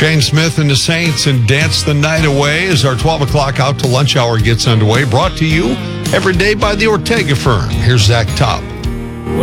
Shane Smith and the Saints and Dance the Night Away as our 12 o'clock out to lunch hour gets underway. Brought to you every day by the Ortega firm. Here's Zach Top.